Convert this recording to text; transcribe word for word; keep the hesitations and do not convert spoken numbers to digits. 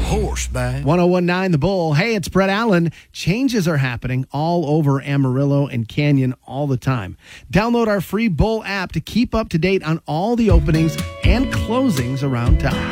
horseback. one oh one point nine The Bull. Hey, it's Brett Allen. Changes are happening all over Amarillo and Canyon all the time. Download our free Bull app to keep up to date on all the openings and closings around town.